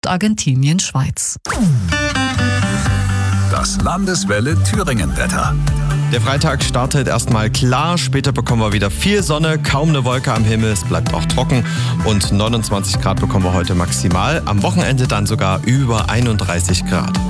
Argentinien, Schweiz. Das Landeswelle Thüringen-Wetter. Der Freitag startet erstmal klar, später bekommen wir wieder viel Sonne, kaum eine Wolke am Himmel, es bleibt auch trocken und 29 Grad bekommen wir heute maximal, am Wochenende dann sogar über 31 Grad.